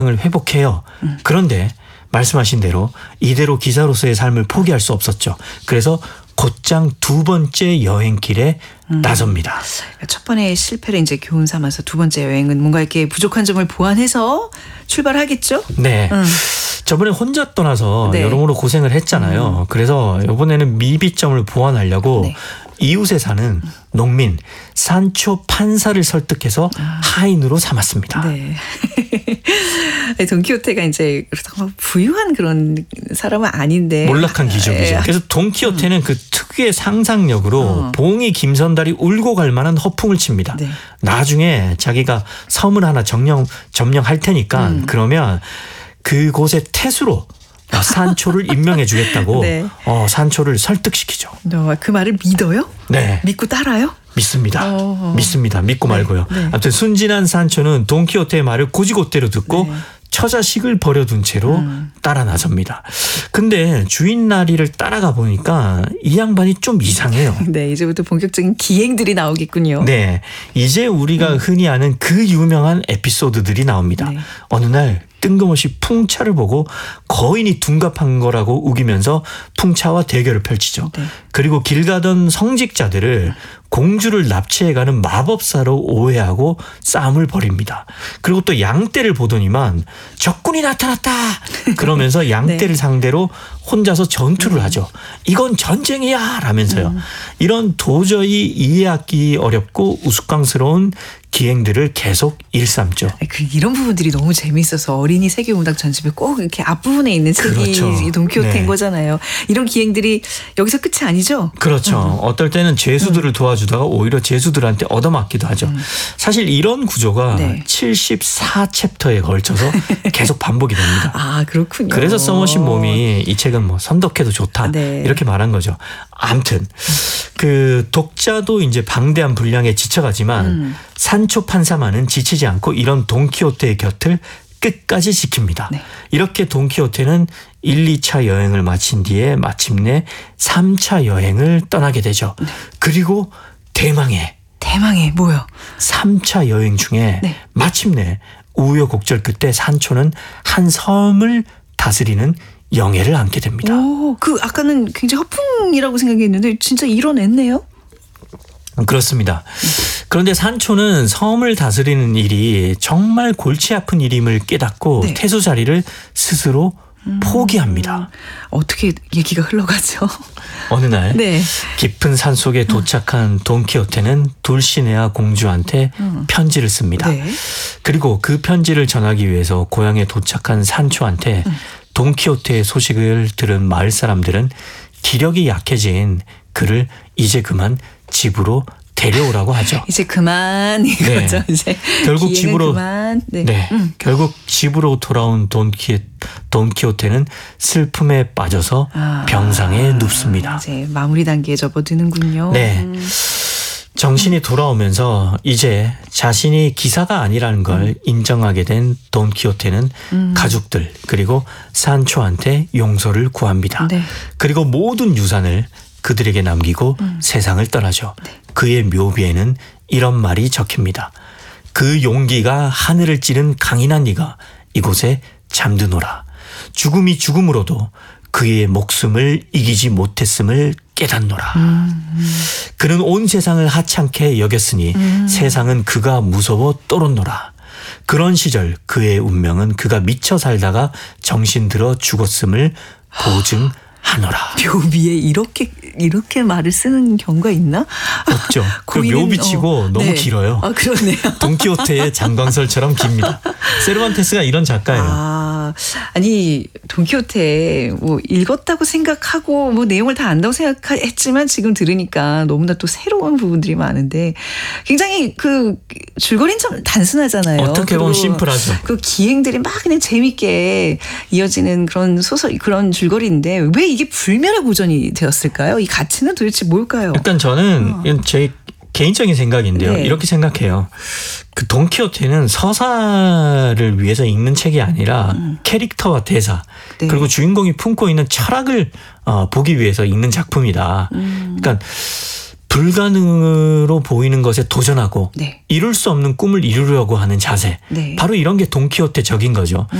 을 회복해요. 그런데 말씀하신 대로 이대로 기사로서의 삶을 포기할 수 없었죠. 그래서 곧장 두 번째 여행길에 나섭니다. 첫 번의 실패를 이제 교훈 삼아서 두 번째 여행은 뭔가 이렇게 부족한 점을 보완해서 출발하겠죠? 네. 저번에 혼자 떠나서 네. 여러모로 고생을 했잖아요. 그래서 이번에는 미비점을 보완하려고 네. 이웃에 사는 농민 산초 판사를 설득해서 하인으로 삼았습니다. 네. 돈키호테가 이제 그렇다고 부유한 그런 사람은 아닌데 몰락한 기족이죠. 그래서 돈키호테는 그 특유의 상상력으로 봉이 김선달이 울고 갈 만한 허풍을 칩니다. 네. 나중에 자기가 섬을 하나 점령할 테니까 그러면 그곳의 태수로 산초를 임명해 주겠다고 네. 산초를 설득시키죠. 그 말을 믿어요? 네. 믿고 따라요? 믿습니다. 믿습니다. 믿고 말고요. 네. 아무튼 순진한 산초는 돈키호테의 말을 고지고대로 듣고 네. 처자식을 버려둔 채로 따라 나섭니다. 근데 주인 나리를 따라가 보니까 이 양반이 좀 이상해요. 네, 이제부터 본격적인 기행들이 나오겠군요. 네, 이제 우리가 흔히 아는 그 유명한 에피소드들이 나옵니다. 네. 어느 날 뜬금없이 풍차를 보고 거인이 둔갑한 거라고 우기면서 풍차와 대결을 펼치죠. 네. 그리고 길 가던 성직자들을 공주를 납치해가는 마법사로 오해하고 싸움을 벌입니다. 그리고 또 양떼를 보더니만 적군이 나타났다 그러면서 양떼를 상대로 혼자서 전투를 하죠. 이건 전쟁이야 라면서요. 이런 도저히 이해하기 어렵고 우스꽝스러운 기행들을 계속 일삼죠. 이런 부분들이 너무 재미있어서 어린이 세계문학 전집에 꼭 이렇게 앞부분에 있는 책이 그렇죠. 돈키호테인 네. 거잖아요. 이런 기행들이 여기서 끝이 아니죠? 그렇죠. 어떨 때는 죄수들을 도와주다가 오히려 죄수들한테 얻어맞기도 하죠. 사실 이런 구조가 네. 74챕터에 걸쳐서 계속 반복이 됩니다. 아, 그렇군요. 그래서 서머신 몸이 이 책은 뭐 선독해도 좋다 네. 이렇게 말한 거죠. 아무튼 그 독자도 이제 방대한 분량에 지쳐가지만 산초 판사만은 지치지 않고 이런 돈키호테의 곁을 끝까지 지킵니다. 네. 이렇게 돈키호테는 1, 2차 여행을 마친 뒤에 마침내 3차 여행을 떠나게 되죠. 네. 그리고 대망의 뭐요? 3차 여행 중에 네. 마침내 우여곡절 끝에 산초는 한 섬을 다스리는 영예를 안게 됩니다. 오, 아까는 굉장히 허풍이라고 생각했는데 진짜 이뤄냈네요. 그렇습니다. 그런데 산초는 섬을 다스리는 일이 정말 골치 아픈 일임을 깨닫고 네. 태수 자리를 스스로 포기합니다. 어떻게 얘기가 흘러가죠? 어느 날 네. 깊은 산속에 도착한 돈키호테는 돌시네아 공주한테 편지를 씁니다. 네. 그리고 그 편지를 전하기 위해서 고향에 도착한 산초한테 돈키호테의 소식을 들은 마을 사람들은 기력이 약해진 그를 이제 그만 집으로 데려오라고 하죠. 이제 그만 이거죠. 네. 이제 결국 기행은 집으로 그만. 네. 네. 결국 집으로 돌아온 돈키호테는 슬픔에 빠져서 병상에 눕습니다. 이제 마무리 단계에 접어드는군요. 네. 정신이 돌아오면서 이제 자신이 기사가 아니라는 걸 인정하게 된 돈키호테는 가족들 그리고 산초한테 용서를 구합니다. 네. 그리고 모든 유산을 그들에게 남기고 세상을 떠나죠. 네. 그의 묘비에는 이런 말이 적힙니다. 그 용기가 하늘을 찌른 강인한 이가 이곳에 잠드노라. 죽음이 죽음으로도 그의 목숨을 이기지 못했음을 깨닫노라. 그는 온 세상을 하찮게 여겼으니 세상은 그가 무서워 떨었노라. 그런 시절 그의 운명은 그가 미쳐 살다가 정신 들어 죽었음을 보증하노라. 묘비에 이렇게 말을 쓰는 경우가 있나? 없죠. 그 묘비치고 너무 네. 길어요. 아, 그러네요. 돈키호테의 장광설처럼 깁니다. 세르반테스가 이런 작가예요. 아니 돈키호테 뭐 읽었다고 생각하고 뭐 내용을 다 안다고 생각했지만 지금 들으니까 너무나 또 새로운 부분들이 많은데 굉장히 그 줄거리는 좀 단순하잖아요. 어떻게 보면 심플하죠. 그 기행들이 막 그냥 재밌게 이어지는 그런 소설 그런 줄거리인데 왜 이게 불멸의 고전이 되었을까요? 이 가치는 도대체 뭘까요? 일단 저는 이건 제 개인적인 생각인데요. 네. 이렇게 생각해요. 그 돈키호테는 서사를 위해서 읽는 책이 아니라 캐릭터와 대사 네. 그리고 주인공이 품고 있는 철학을 보기 위해서 읽는 작품이다. 그러니까 불가능으로 보이는 것에 도전하고 네. 이룰 수 없는 꿈을 이루려고 하는 자세. 네. 바로 이런 게 돈키호테적인 거죠.